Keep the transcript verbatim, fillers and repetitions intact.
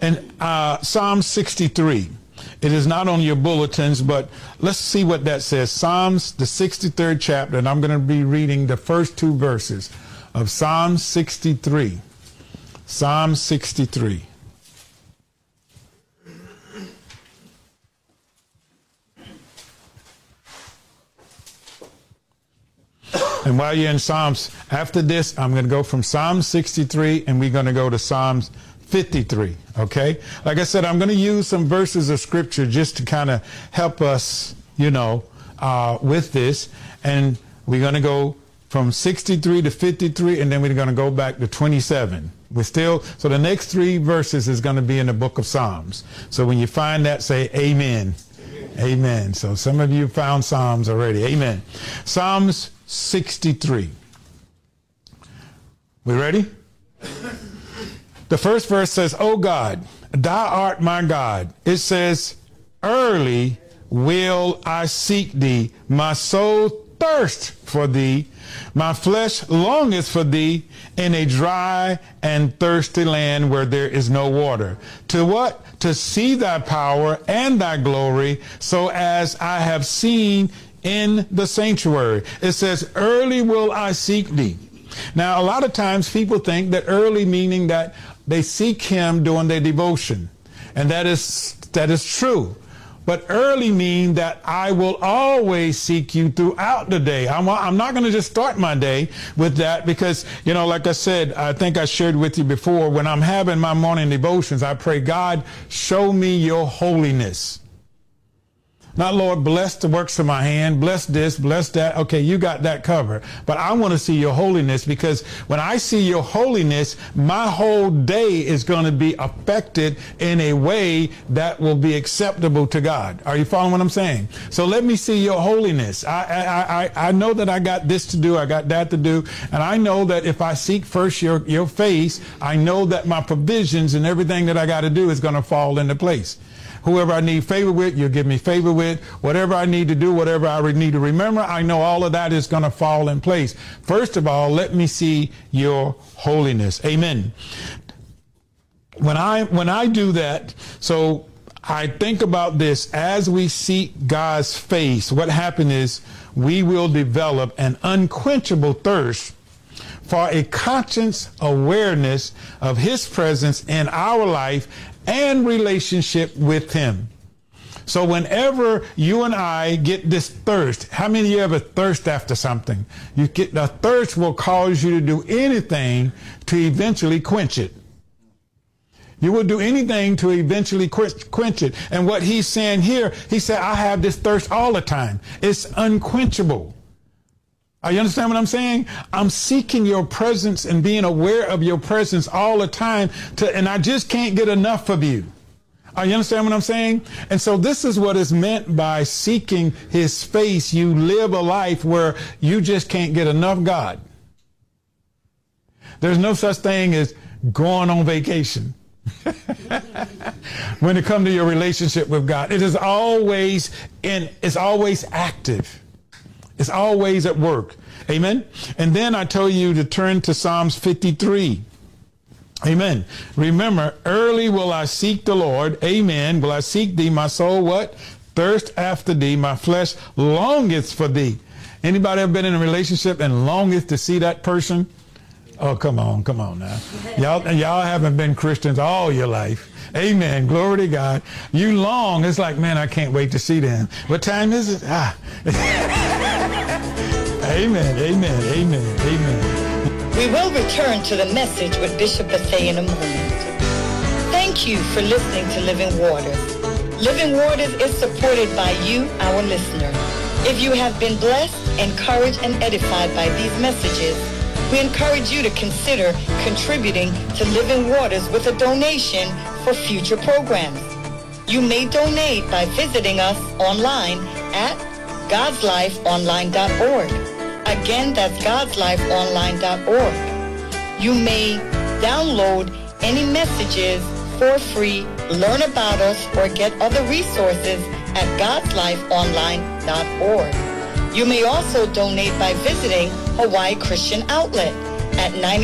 And uh, Psalm sixty-three. It is not on your bulletins, but let's see what that says. Psalms, the sixty-third chapter, and I'm going to be reading the first two verses of Psalm sixty-three. Psalm sixty-three. And while you're in Psalms, after this, I'm going to go from Psalm sixty-three, and we're going to go to Psalms fifty-three, okay? Like I said, I'm going to use some verses of Scripture just to kind of help us, you know, uh, with this. And we're going to go from sixty-three to fifty-three, and then we're going to go back to twenty-seven. We're still, so the next three verses is going to be in the book of Psalms. So when you find that, say amen. Amen. Amen. So some of you found Psalms already. Amen. Psalms sixty-three. We ready? The first verse says, "O God, thou art my God." It says, "Early will I seek thee. My soul thirsts for thee. My flesh longeth for thee in a dry and thirsty land where there is no water. To what? To see thy power and thy glory, so as I have seen in the sanctuary." It says, "Early will I seek thee." Now, a lot of times people think that early meaning that they seek him during their devotion. And that is, that is true. But early mean that I will always seek you throughout the day. I'm, I'm not going to just start my day with that because, you know, like I said, I think I shared with you before, when I'm having my morning devotions, I pray, God, show me your holiness. Not, Lord, bless the works of my hand, bless this, bless that. Okay, you got that covered. But I want to see your holiness, because when I see your holiness, my whole day is going to be affected in a way that will be acceptable to God. Are you following what I'm saying? So let me see your holiness. I, I, I, I know that I got this to do, I got that to do. And I know that if I seek first your, your face, I know that my provisions and everything that I got to do is going to fall into place. Whoever I need favor with, you'll give me favor with. Whatever I need to do, whatever I need to remember, I know all of that is going to fall in place. First of all, let me see your holiness. Amen. When I, when I do that, so I think about this, as we seek God's face, what happened is we will develop an unquenchable thirst for a conscious awareness of his presence in our life and relationship with him. So whenever you and I get this thirst, how many of you ever thirst after something? You get the thirst will cause you to do anything to eventually quench it. You will do anything to eventually quench, quench it. And what he's saying here, he said, I have this thirst all the time. It's unquenchable. Are you understand what I'm saying? I'm seeking your presence and being aware of your presence all the time, to, and I just can't get enough of you. Are you understand what I'm saying? And so this is what is meant by seeking his face. You live a life where you just can't get enough God. There's no such thing as going on vacation. When it comes to your relationship with God, it is always in, it's always active. It's always at work. Amen. And then I told you to turn to Psalms fifty-three. Amen. Remember, early will I seek the Lord. Amen. Will I seek thee, my soul, what? Thirst after thee, my flesh longeth for thee. Anybody ever been in a relationship and longeth to see that person? Oh, come on, come on now. Y'all, y'all haven't been Christians all your life. Amen. Glory to God. You long. It's like, man, I can't wait to see them. What time is it? Ah. Amen. Amen. Amen. Amen. We will return to the message with Bishop Bethea in a moment. Thank you for listening to Living Waters. Living Waters is supported by you, our listener. If you have been blessed, encouraged, and edified by these messages, we encourage you to consider contributing to Living Waters with a donation for future programs. You may donate by visiting us online at gods life online dot org. Again, that's gods life online dot org. You may download any messages for free, learn about us, or get other resources at gods life online dot org. You may also donate by visiting Hawaii Christian Outlet at ninety